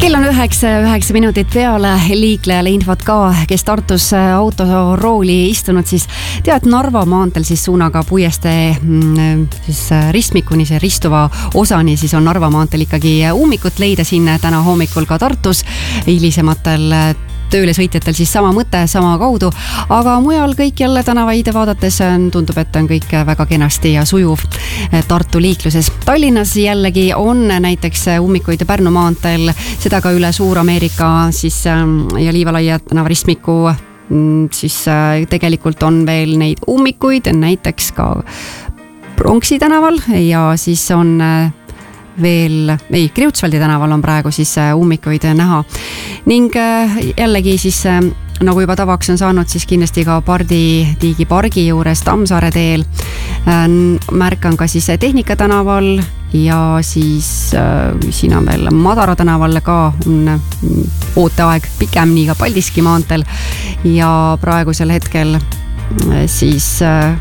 Kell on 9 minutit peale, liiklejale infot ka, kes Tartus autorooli istunud, siis tead, Narva maanteel siis suunaga Puiestee siis ristmikuni, see ristuva osani, siis on Narva maanteel ikkagi ummikut leida siin täna hommikul ka Tartus, hilisematel tööle sõitjatel siis sama mõte, sama kaudu, aga mujal kõik jälle tänavaid vaadates tundub, et on kõik väga kenasti ja sujuv Tartu liikluses. Tallinnas jällegi on näiteks ummikuid Pärnu maanteel, seda ka üle Suur-Ameerika siis, ja Liivalaia tänavaristmiku, siis tegelikult on veel neid ummikuid, näiteks ka Pronksi tänaval ja siis on veel, Kreutzwaldi tänaval on praegu siis ummikuid näha ning jällegi siis nagu juba tavaks on saanud, siis kindlasti ka Tiigi pargi juures Tammsaare teel märkan ka siis Tehnika tänaval ja siis siin on veel Madara tänaval ka on ooteaeg pikem, nii ka Paldiski maanteel ja praegusel hetkel siis